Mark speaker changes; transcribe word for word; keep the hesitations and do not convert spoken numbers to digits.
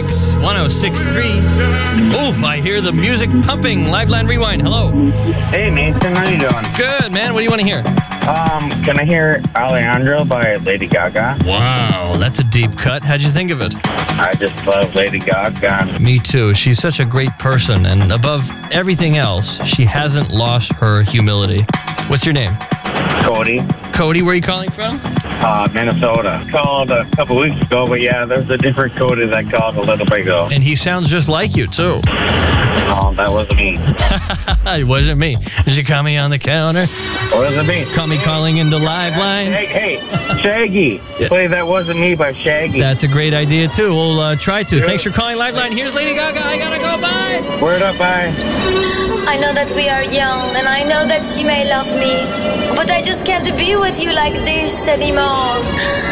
Speaker 1: Mix one oh six point three. Oh, I hear the music pumping. Liveline Rewind. Hello.
Speaker 2: Hey, Nathan. How you doing?
Speaker 1: Good, man. What do you want to hear?
Speaker 2: Um, can I hear Alejandro by Lady Gaga?
Speaker 1: Wow, that's a deep cut. How'd you think of it?
Speaker 2: I just love Lady Gaga.
Speaker 1: Me too. She's such a great person, and above everything else, she hasn't lost her humility. What's your name?
Speaker 2: Cody.
Speaker 1: Cody, where are you calling from?
Speaker 2: Uh, Minnesota. Called a couple weeks ago, but yeah, there's a different Cody that called a little bit ago.
Speaker 1: And he sounds just like you, too.
Speaker 2: Oh, that wasn't me.
Speaker 1: It wasn't me. Did you call me on the counter?
Speaker 2: Wasn't me.
Speaker 1: Call me calling into Liveline?
Speaker 2: Hey, hey, Shaggy.
Speaker 1: Yeah.
Speaker 2: Play That Wasn't Me by Shaggy.
Speaker 1: That's a great idea, too. We'll uh, try to. Thanks for calling Liveline. Here's Lady Gaga. I gotta go. Bye.
Speaker 2: Word up, bye.
Speaker 3: I know that we are young, and I know that you may love me, but I just can't be with you like this anymore.